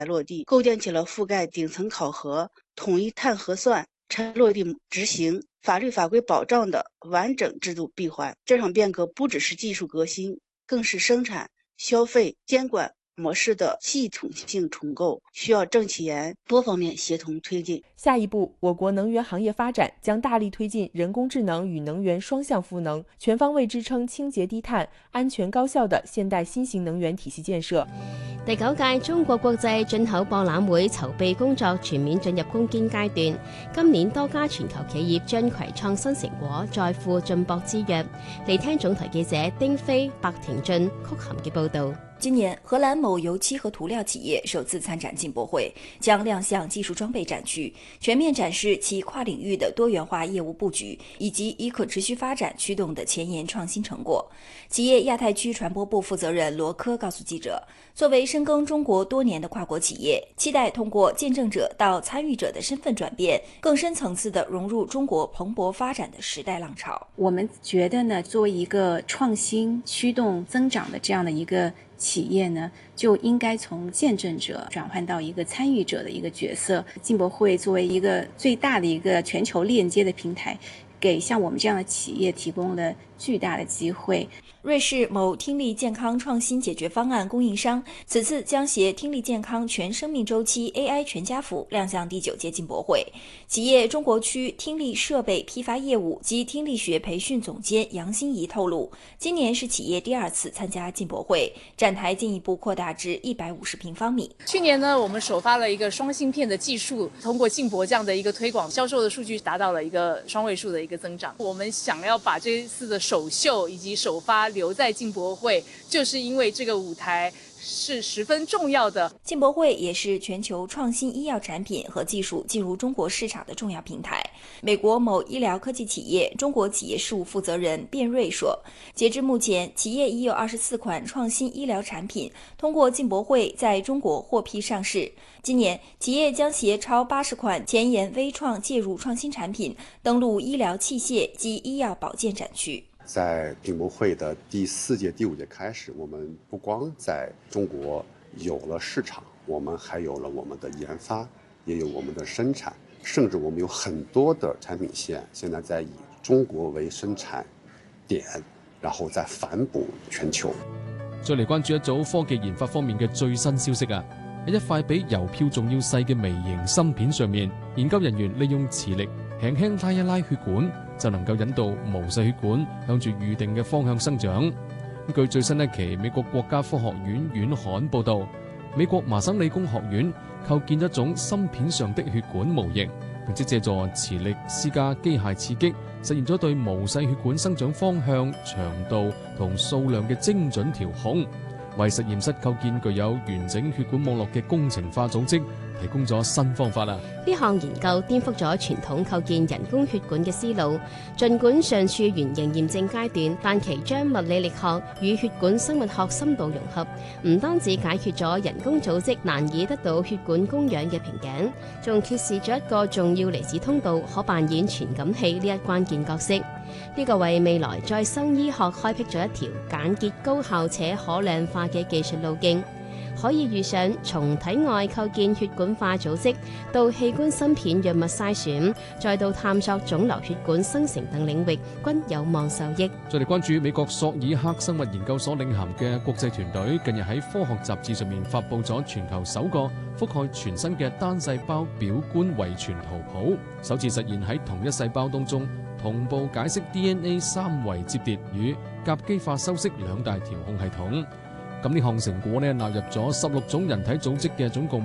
落地，构建起了覆盖顶层考核、统一碳核算、拆落地执行、法律法规保障的完整制度闭环。这场变革不只是技术革新，更是生产、消费、监管模式的系统性重构，需要政企研多方面协同推进。 下一步，我国能源行业发展将大力推進人工智能與能源雙向賦能，全方位支撐清潔低碳、安全高效的現代新型能源體系建設。 第9屆中國國際進口博覽會籌備工作全面進入攻堅階段，今年多家全球企業將攜創新成果，再赴進博之約。嚟聽總台記者丁飛、白庭俊、曲含嘅報導。 今年，荷蘭某油漆和塗料企業首次參展進博會，將亮相技術裝備展區，全面展示其跨領域的多元化業務佈局，以及以可持續發展驅動的前沿創新成果。企業亞太區傳播部負責人羅科告訴記者，作為深耕中國多年的跨國企業，期待通過見證者到參與者的身份轉變，更深層次地融入中國蓬勃發展的時代浪潮。 我們覺得呢，作為一個創新驅動增長的這樣的一個企業呢，就應該從見證者轉換到一個參與者的一個角色。進博會作為一個最大的一個全球鏈接的平台，給像我們這樣的企業提供了巨大的機會。 瑞士某聽力健康創新解決方案供應商此次將攜聽力健康全生命週期 AI 全家福亮相第9屆進博會。企業中國區聽力設備批發業務及聽力學培訓總監楊欣怡透露，今年是企業第2次參加進博會，展台進一步擴大至150平方米。 去年呢，我們首發了一個雙芯片的技術，通過進博這樣的一個推廣，銷售的數據達到了一個雙位數的一個增長。我們想要把這次的首秀以及首發留在進博會，就是因為這個舞台是十分重要的。 進博會也是全球創新醫藥產品和技術進入中國市場的重要平台。美國某醫療科技企業中國企業事務負責人卞瑞說，截至目前，企業已有24款創新醫療產品通過進博會在中國獲批上市。今年，企業將攜超80款前沿微創介入創新產品登陸醫療器械及醫藥保健展區。 在進博會的第4屆、第5屆開始，我們不光在中國有了市場，我們還有了我們的研發，也有我們的生產，甚至我們有很多的產品線，現在在以中國為生產點，然後再反哺全球。 再嚟關注一組科技研發方面嘅最新消息啊！喺一塊比郵票仲要細嘅微型芯片上面，研究人員利用磁力輕輕拉一拉血管，就能夠引導毛細血管向住預定嘅方向生長。據最新一期美國國家科學院院刊報道，美國麻省理工學院構建一種芯片上的血管模型，並且借助磁力施加機械刺激，實現咗對毛細血管生長方向、長度同數量嘅精準調控，為實驗室構建具有完整血管網絡嘅工程化組織提供咗新方法啦！ 呢項研究顛覆咗傳統構建人工血管嘅思路，儘管尚處原型驗證階段，但其將物理力學與血管生物學深度融合，唔單止解決咗人工組織難以得到血管供氧嘅瓶頸，仲揭示咗一個重要離子通道可扮演傳感器呢一關鍵角色。呢個為未來再生醫學開闢咗一條簡潔、高效且可量化嘅技術路徑。可以遇上從體外構建血管化組織，到器官芯片藥物篩選，再到探索腫瘤血管生成等領域，均有望受益。 再嚟關注美國索爾克生物研究所領銜嘅國際團隊，近日喺科學雜誌上面發布咗全球首個覆蓋全身嘅單細胞表觀遺傳圖譜，首次實現喺同一細胞當中同步解釋 DNA 3維折疊與甲基化修飾2大調控系統。咁呢項成果呢，納入咗16種人體組織嘅總共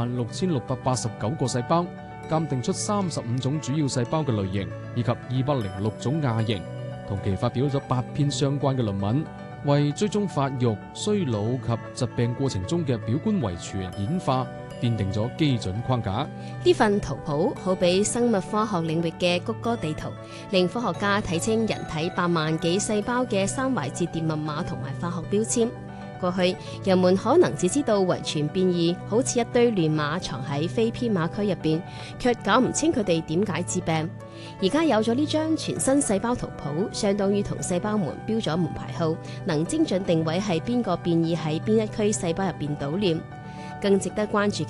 86,689個細胞，鑑定出35種主要細胞嘅類型，以及206種亞型。同期發表咗8篇相關嘅論文，為追蹤發育、衰老及疾病過程中嘅表觀遺傳演化奠定咗基準框架。 呢份圖譜好比生物科學領域嘅谷歌地圖，令科學家睇清人體8萬幾細胞嘅3維折疊密碼同埋化學標籤。過去人們可能只知道遺傳變異好似一堆亂碼藏喺非編碼區入邊，卻搞唔清佢哋點解致病。而家有咗呢張全身細胞圖譜，相當於同細胞門標咗門牌號，能精準定位係邊個變異喺邊一區細胞入邊搗亂。 更值得關注